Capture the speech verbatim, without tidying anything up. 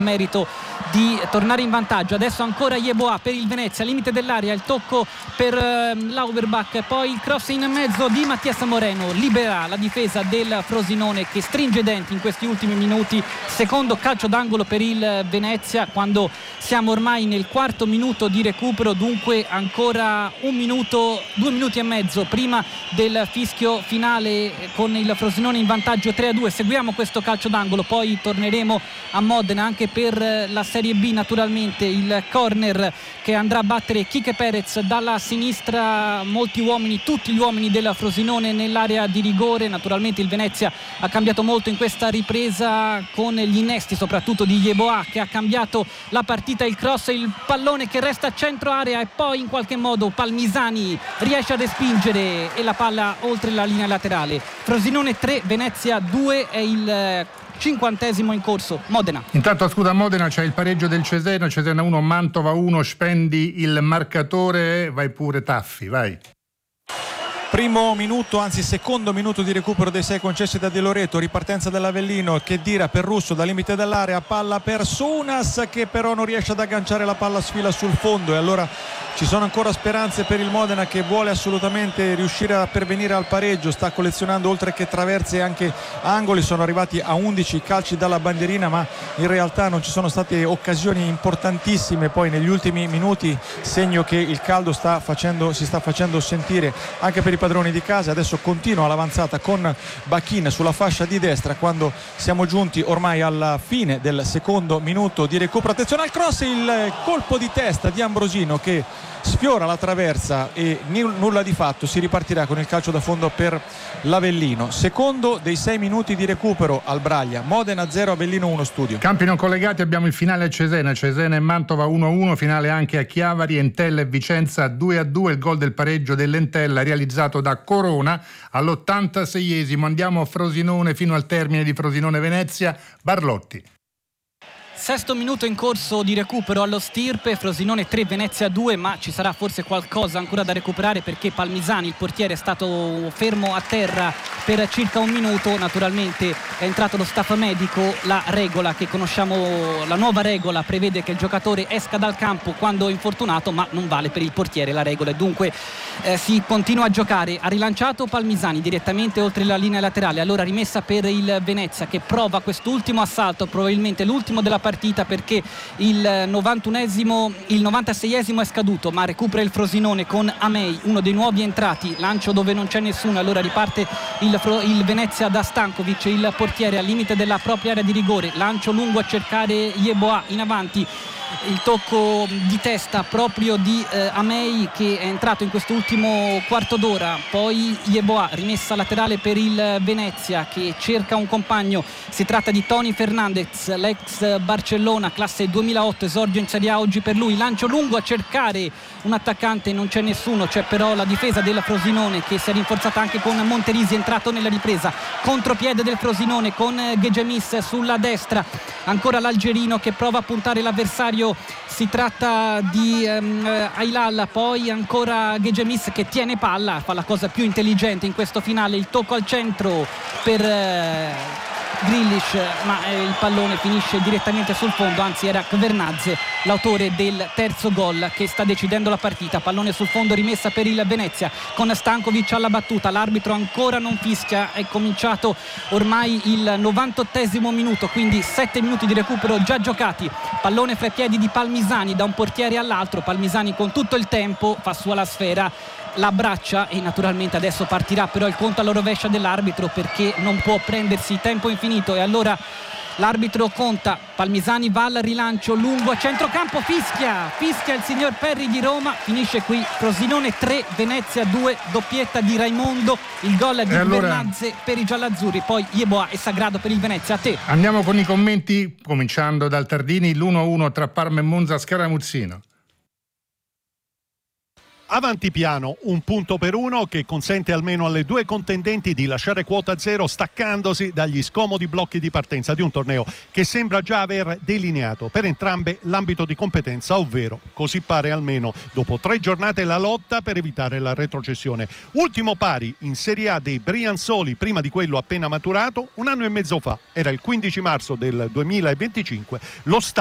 merito di tornare in vantaggio. Adesso ancora Yeboah per il Venezia, limite dell'area, il tocco per eh, Lauberbach, poi il cross in mezzo di Mattias Moreno, libera la difesa del Frosinone che stringe i denti in questi ultimi minuti. Secondo calcio d'angolo per il Venezia quando siamo ormai nel quarto minuto di recupero, dunque ancora un minuto, due minuti e mezzo prima del fischio finale con il Frosinone in vantaggio tre a due. Seguiamo questo calcio d'angolo, poi torneremo a Modena anche per la Serie B. Naturalmente il corner che andrà a battere Quique Perez dalla sinistra, molti uomini, tutti gli uomini del Frosinone nell'area di rigore. Naturalmente il Venezia ha cambiato molto in questa ripresa con gli innesti soprattutto di Yeboah che ha cambiato la partita. Il cross, il pallone che resta a centro area e poi in qualche modo Palmisani riesce a respingere e la palla oltre la linea laterale. Frosinone tre, Venezia due, è il cinquantesimo in corso. Modena. Intanto a Scuda Modena c'è il pareggio del Cesena, Cesena uno, Mantova uno, spendi il marcatore, vai pure Taffi, vai. Primo minuto, anzi secondo minuto di recupero dei sei concessi da De Loreto, ripartenza dell'Avellino che dira per Russo dal limite dell'area, palla per Sunas che però non riesce ad agganciare la palla, sfila sul fondo e allora ci sono ancora speranze per il Modena che vuole assolutamente riuscire a pervenire al pareggio, sta collezionando oltre che traverse e anche angoli, sono arrivati a undici calci dalla bandierina ma in realtà non ci sono state occasioni importantissime poi negli ultimi minuti, segno che il caldo sta facendo, si sta facendo sentire anche per i padroni di casa. Adesso continua l'avanzata con Bacchin sulla fascia di destra quando siamo giunti ormai alla fine del secondo minuto di recupero. Attenzione al cross, il colpo di testa di Ambrosino che sfiora la traversa e nulla di fatto, si ripartirà con il calcio da fondo per l'Avellino. Secondo dei sei minuti di recupero al Braglia, Modena zero, Avellino uno. Studio. Campi non collegati, abbiamo il finale a Cesena, Cesena e Mantova uno a uno, finale anche a Chiavari, Entella e Vicenza due a due, il gol del pareggio dell'Entella realizzato da Corona all'ottantaseiesimo. Andiamo a Frosinone fino al termine di Frosinone-Venezia, Barlotti. Sesto minuto in corso di recupero allo Stirpe, Frosinone tre, Venezia due, ma ci sarà forse qualcosa ancora da recuperare perché Palmisani, il portiere, è stato fermo a terra per circa un minuto. Naturalmente è entrato lo staff medico, la regola che conosciamo, la nuova regola prevede che il giocatore esca dal campo quando è infortunato, ma non vale per il portiere la regola e dunque eh, si continua a giocare. Ha rilanciato Palmisani direttamente oltre la linea laterale, allora rimessa per il Venezia che prova quest'ultimo assalto, probabilmente l'ultimo della partita perché il novantunesimo, il novantaseiesimo è scaduto, ma recupera il Frosinone con Amei, uno dei nuovi entrati, lancio dove non c'è nessuno, allora riparte il, il Venezia da Stankovic, il portiere al limite della propria area di rigore, lancio lungo a cercare Yeboah in avanti. Il tocco di testa proprio di eh, Amei che è entrato in quest'ultimo quarto d'ora, poi Yeboah, rimessa laterale per il Venezia che cerca un compagno, si tratta di Tony Fernandez, l'ex Barcellona classe duemilaotto, esordio in Serie A oggi per lui, lancio lungo a cercare un attaccante, non c'è nessuno, c'è però la difesa del Frosinone che si è rinforzata anche con Monterisi, entrato nella ripresa, contropiede del Frosinone con Gegemis sulla destra, ancora l'algerino che prova a puntare l'avversario, si tratta di um, Ailalla, poi ancora Gegemis che tiene palla, fa la cosa più intelligente in questo finale, il tocco al centro per uh, Grealish, ma eh, il pallone finisce direttamente sul fondo, anzi era Kvernadze l'autore del terzo gol che sta decidendo la partita. Pallone sul fondo, rimessa per il Venezia con Stankovic alla battuta, l'arbitro ancora non fischia, è cominciato ormai il novantottesimo minuto, quindi sette minuti di recupero già giocati. Pallone fra i piedi di Palmisani da un portiere all'altro, Palmisani con tutto il tempo fa sua la sfera, la abbraccia e naturalmente adesso partirà però il conto alla rovescia dell'arbitro perché non può prendersi tempo infinito e allora l'arbitro conta. Palmisani va al rilancio lungo a centrocampo, fischia fischia il signor Perri di Roma, finisce qui Frosinone tre, Venezia due, doppietta di Raimondo, il gol di allora, Bernazze per i giallaazzurri, poi Yeboah e Sagrado per il Venezia. A te. Andiamo con i commenti cominciando dal Tardini, l'uno a uno tra Parma e Monza, Scaramuzzino. Avanti piano, un punto per uno che consente almeno alle due contendenti di lasciare quota zero, staccandosi dagli scomodi blocchi di partenza di un torneo che sembra già aver delineato per entrambe l'ambito di competenza, ovvero, così pare almeno dopo tre giornate, la lotta per evitare la retrocessione. Ultimo pari in Serie A dei Brianzoli prima di quello appena maturato un anno e mezzo fa, era il quindici marzo del duemilaventicinque. Lo